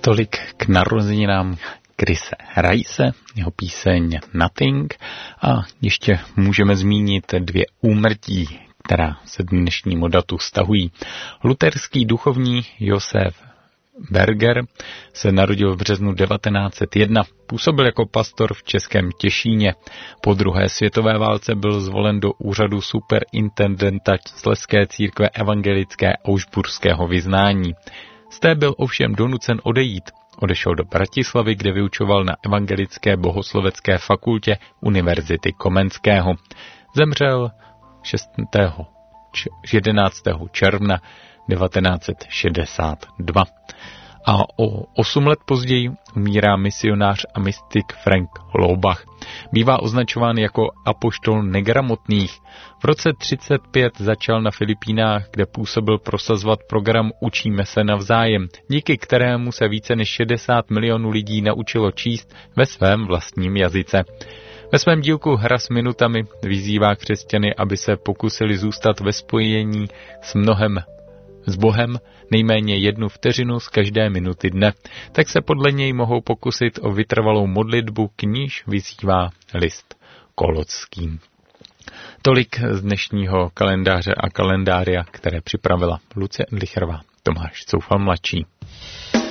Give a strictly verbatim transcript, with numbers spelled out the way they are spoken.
Tolik k narozeninám Chrise Rice, jeho píseň Nothing, a ještě můžeme zmínit dvě úmrtí, která se dnešnímu datu stahují. Luterský duchovní Josef Berger se narodil v březnu devatenáct set jedna. Působil jako pastor v českém Těšíně. Po druhé světové válce byl zvolen do úřadu superintendenta Slezské církve evangelické augsburského vyznání. Z té byl ovšem donucen odejít. Odešel do Bratislavy, kde vyučoval na Evangelické bohoslovecké fakultě Univerzity Komenského. Zemřel jedenáctého června devatenáct set šedesát dva. A o osm let později umírá misionář a mystik Frank Laubach. Bývá označován jako apoštol negramotných. V roce třicet pět začal na Filipínách, kde působil, prosazovat program Učíme se navzájem, díky kterému se více než šedesát milionů lidí naučilo číst ve svém vlastním jazyce. Ve svém dílku Hra s minutami vyzývá křesťany, aby se pokusili zůstat ve spojení s mnohem s Bohem nejméně jednu vteřinu z každé minuty dne, tak se podle něj mohou pokusit o vytrvalou modlitbu, k níž vyzývá list Kolotským. Tolik z dnešního kalendáře a kalendária, které připravila Lucie Endlicherová. Tomáš Coufal mladší.